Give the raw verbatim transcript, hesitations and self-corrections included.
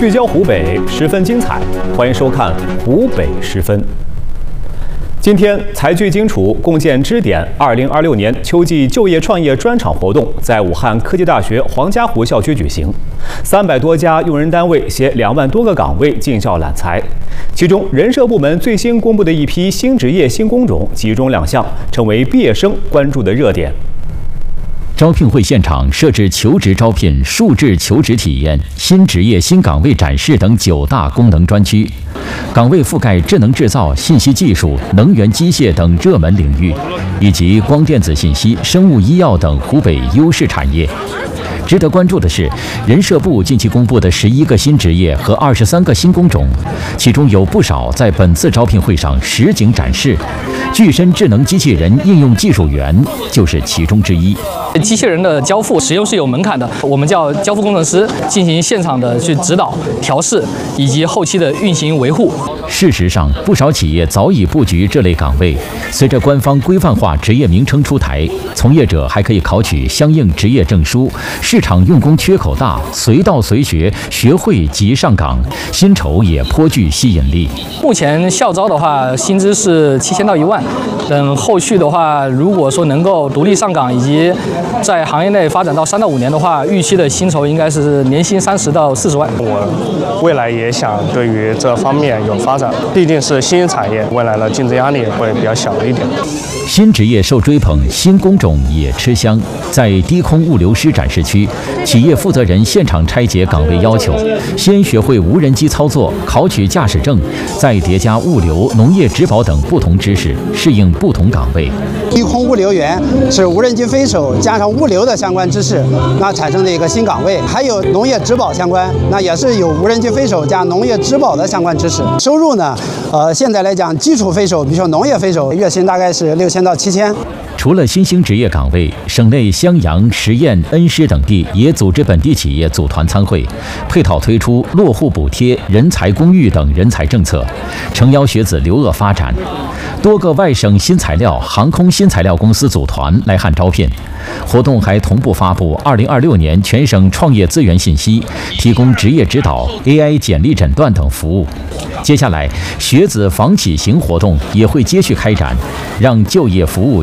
聚焦湖北，十分精彩。欢迎收看《湖北十分》。今天，财聚荆楚共建支点二零二六年秋季就业创业专场活动在武汉科技大学黄家湖校区举行，三百多家用人单位携两万多个岗位进校揽才。其中，人社部门最新公布的一批新职业新工种集中亮相，成为毕业生关注的热点。 招聘会现场设置求职招聘、数字求职体验、新职业新岗位展示等九大功能专区，岗位覆盖智能制造、信息技术、能源机械等热门领域，以及光电子信息、生物医药等湖北优势产业。 值得关注的是，人社部近期公布的十一个新职业和二十三个新工种，其中有不少在本次招聘会上实景展示。具身智能机器人应用技术员就是其中之一。 机器人的交付使用是有门槛的，我们叫交付工程师进行现场的去指导、调试以及后期的运行维护。 事实上，不少企业早已布局这类岗位。随着官方规范化职业名称出台，从业者还可以考取相应职业证书。 市场用工缺口大，随到随学，学会即上岗，薪酬也颇具吸引力。 目前校招的话，薪资是七千到一万，等后续的话，如果说能够独立上岗，以及在行业内发展到三到五年的话，预期的薪酬应该是年薪三十到四十万。 我未来也想对于这方面有发展，毕竟是新兴产业，未来的竞争压力会比较小一点。 新职业受追捧，新工种也吃香。在低空物流师展示区，企业负责人现场拆解岗位要求，先学会无人机操作，考取驾驶证，再叠加物流、农业植保等不同知识，适应不同岗位。 低空物流员是无人机飞手加上物流的相关知识，那产生的一个新岗位。还有农业植保相关，那也是有无人机飞手加农业植保的相关知识。收入呢，呃，现在来讲，基础飞手，比如说农业飞手，月薪大概是六千到七千。 除了新兴职业岗位，省内襄阳、十堰、恩施等地也组织本地企业组团参会，配套推出落户补贴、人才公寓等人才政策，诚邀学子留鄂发展。多个外省新材料、航空新材料公司组团来汉招聘。活动还同步发布二零二六年全省创业资源信息，提供职业指导、A I 简历诊断等服务。接下来，学子访企行活动也会接续开展，让就业服务